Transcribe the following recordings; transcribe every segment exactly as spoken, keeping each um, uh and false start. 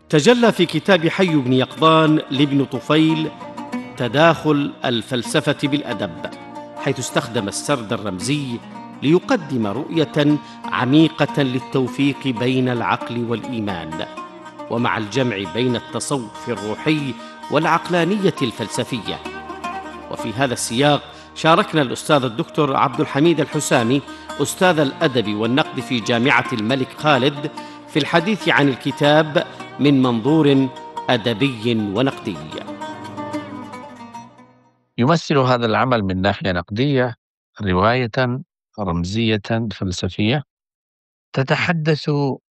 تجلى في كتاب حي بن يقظان لابن طفيل تداخل الفلسفة بالأدب، حيث استخدم السرد الرمزي ليقدم رؤية عميقة للتوفيق بين العقل والإيمان، ومع الجمع بين التصوف الروحي والعقلانية الفلسفية. وفي هذا السياق شاركنا الأستاذ الدكتور عبد الحميد الحسامي أستاذ الأدب والنقد في جامعة الملك خالد في الحديث عن الكتاب من منظور أدبي ونقدي. يمثل هذا العمل من ناحية نقدية رواية رمزية فلسفية تتحدث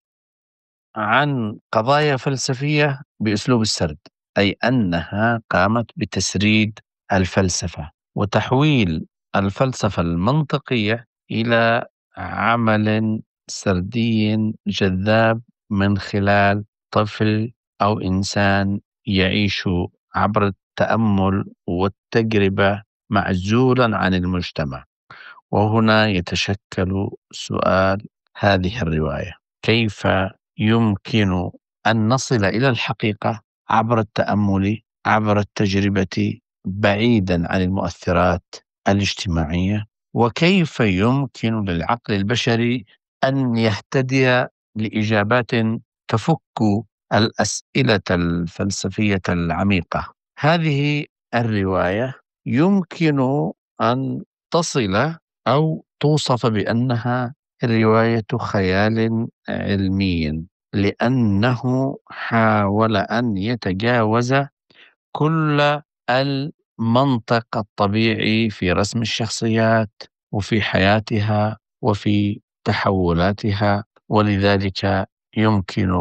عن قضايا فلسفية بأسلوب السرد، أي أنها قامت بتسريد الفلسفة وتحويل الفلسفة المنطقية إلى عمل سردي جذاب من خلال طفل أو إنسان يعيش عبر التأمل والتجربة معزولا عن المجتمع. وهنا يتشكل سؤال هذه الرواية: كيف يمكن أن نصل إلى الحقيقة عبر التأمل، عبر التجربة، بعيدا عن المؤثرات الاجتماعية؟ وكيف يمكن للعقل البشري أن يهتدي لإجابات تفك الأسئلة الفلسفية العميقة؟ هذه الرواية يمكن أن تصل أو توصف بأنها رواية خيال علمي، لأنه حاول أن يتجاوز كل المنطق الطبيعي في رسم الشخصيات وفي حياتها وفي تحولاتها، ولذلك يمكن